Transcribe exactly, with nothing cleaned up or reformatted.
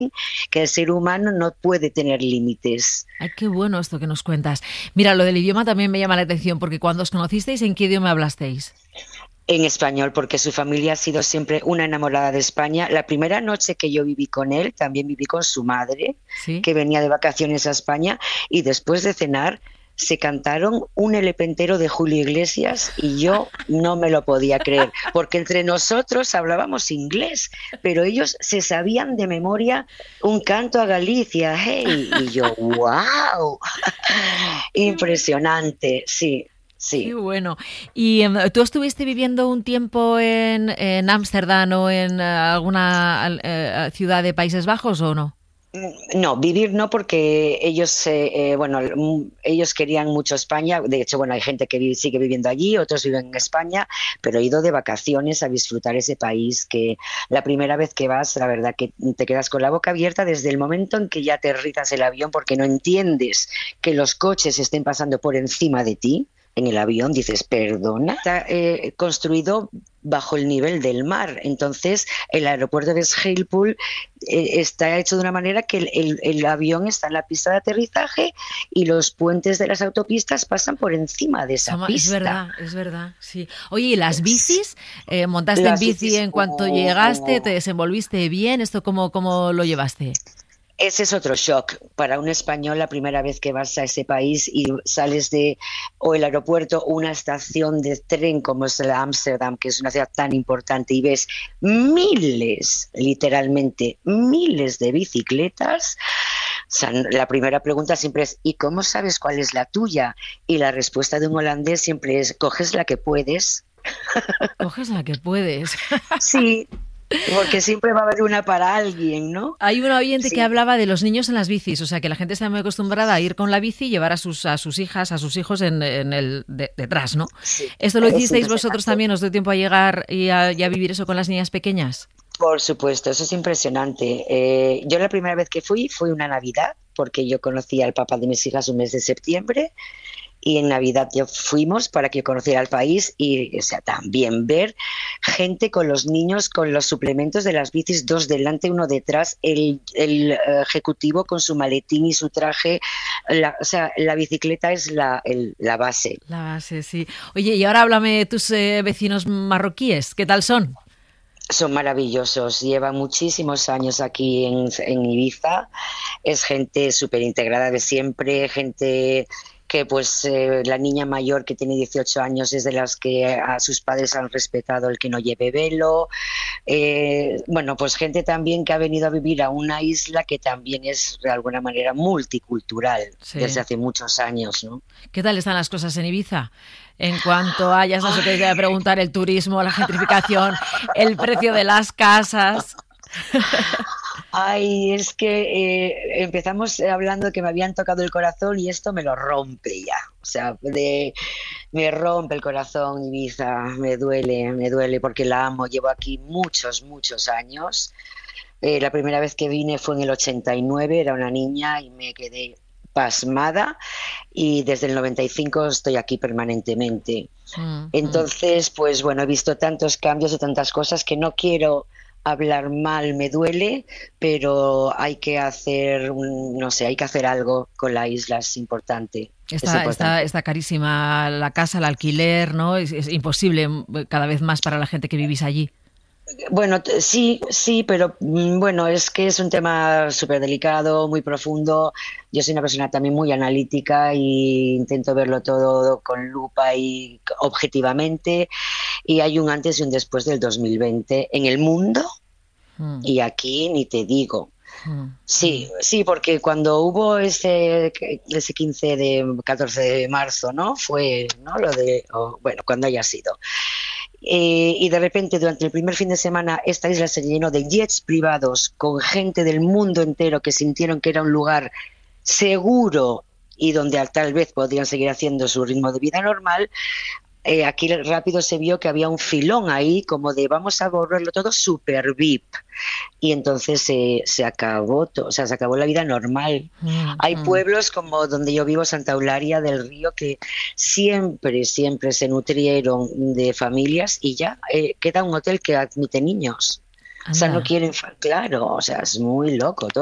que el ser humano no puede tener límites. Ay, qué bueno esto que nos cuentas. Mira, lo del idioma también me llama la atención, porque cuando os conocisteis, ¿en qué idioma hablasteis? En español, porque su familia ha sido siempre una enamorada de España. La primera noche que yo viví con él, también viví con su madre, ¿Sí? que venía de vacaciones a España, y después de cenar se cantaron un L P entero de Julio Iglesias y yo no me lo podía creer, porque entre nosotros hablábamos inglés, pero ellos se sabían de memoria un canto a Galicia, hey, y yo, wow, Qué bueno. impresionante, sí, Qué sí. bueno. ¿Y em, tú estuviste viviendo un tiempo en en Ámsterdam o en eh, alguna al- eh, ciudad de Países Bajos o no? No, vivir no, porque ellos, eh, eh, bueno, mm, ellos querían mucho España. De hecho, bueno, hay gente que vi- sigue viviendo allí, otros viven en España, pero he ido de vacaciones a disfrutar ese país que la primera vez que vas, la verdad que te quedas con la boca abierta desde el momento en que ya aterrizas el avión, porque no entiendes que los coches estén pasando por encima de ti. En el avión dices, perdona, está eh, construido bajo el nivel del mar. Entonces, el aeropuerto de Schiphol eh, está hecho de una manera que el, el, el avión está en la pista de aterrizaje y los puentes de las autopistas pasan por encima de esa Soma- Es pista. verdad, es verdad, sí. Oye, ¿y las bicis? Eh, ¿montaste en Las bici bicis, en cuanto llegaste? ¿Te oh, desenvolviste bien? ¿Esto cómo, cómo lo llevaste? ese es otro shock para un español la primera vez que vas a ese país y sales de o el aeropuerto o una estación de tren como es la Ámsterdam, que es una ciudad tan importante, y ves miles, literalmente miles de bicicletas. O sea, la primera pregunta siempre es ¿y cómo sabes cuál es la tuya? Y la respuesta de un holandés siempre es coges la que puedes. Coges la que puedes. Sí, porque siempre va a haber una para alguien, ¿no? Hay un oyente que Sí, hablaba de los niños en las bicis, o sea que la gente está muy acostumbrada a ir con la bici y llevar a sus, a sus hijas, a sus hijos en, en el de- detrás, ¿no? sí, ¿Esto lo es hicisteis vosotros impresionante. también? ¿Os dio tiempo a llegar y a, y a vivir eso con las niñas pequeñas? Por supuesto, eso es impresionante. Eh, yo la primera vez que fui fue una Navidad, porque yo conocí al papá de mis hijas un mes de septiembre y en Navidad yo fuimos para que yo conociera el país y, o sea, también ver gente con los niños, con los suplementos de las bicis, dos delante, uno detrás, el, el eh, ejecutivo con su maletín y su traje, la, o sea, la bicicleta es la, el- la base. La base, sí. Oye, y ahora háblame de tus eh, vecinos marroquíes, ¿qué tal son? Son maravillosos, llevan muchísimos años aquí en, en Ibiza, es gente súper integrada de siempre, gente que pues eh, la niña mayor que tiene dieciocho años es de las que a sus padres han respetado el que no lleve velo, eh, bueno, pues gente también que ha venido a vivir a una isla que también es de alguna manera multicultural desde Sí. hace muchos años, ¿no? ¿Qué tal están las cosas en Ibiza? En cuanto a, ya sabes lo que te voy a Ay, preguntar, el turismo, la gentrificación, el precio de las casas. Ay, es que eh, empezamos hablando de que me habían tocado el corazón y esto me lo rompe ya. O sea, de, me rompe el corazón Ibiza, me duele, me duele porque la amo. Llevo aquí muchos, muchos años. Eh, la primera vez que vine fue en el ochenta y nueve, era una niña y me quedé pasmada y desde el noventa y cinco estoy aquí permanentemente. Mm, mm. Entonces, pues bueno, he visto tantos cambios y tantas cosas que no quiero hablar mal, me duele, pero hay que hacer, un- no sé, hay que hacer algo con la isla, es importante, es Está, está, importante. está carísima la casa, el alquiler, ¿no? Es, es imposible mm, cada vez más para la gente que vivís allí. Bueno, t- sí, sí, pero mm, bueno, es que es un tema súper delicado, muy profundo. Yo soy una persona también muy analítica y intento verlo todo con lupa y c- objetivamente. Y hay un antes y un después del dos mil veinte en el mundo Mm, y aquí ni te digo. mm, Sí, mm. sí, porque cuando hubo ese, ese quince de catorce de marzo, ¿no? Fue, ¿no? Lo de, o, bueno, cuando haya sido. Eh, y de repente, durante el primer fin de semana, esta isla se llenó de jets privados con gente del mundo entero que sintieron que era un lugar seguro y donde tal vez podrían seguir haciendo su ritmo de vida normal. Eh, aquí rápido se vio que había un filón ahí, como de vamos a volverlo todo super V I P. Y entonces se, se acabó, to- o sea, se acabó la vida normal. Mm, Hay mm. pueblos como donde yo vivo, Santa Eulalia del Río, que siempre, siempre se nutrieron de familias y ya eh, queda un hotel que admite niños. O sea, no Anda. quieren, fa- claro, o sea, es muy loco.